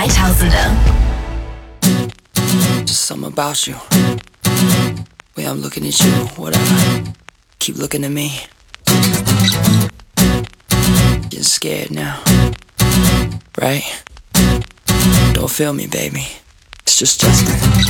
2000er. Just something about you. Way I'm looking at you, whatever. Keep looking at me. Getting scared now. Right? Don't feel me, baby. It's just Justin.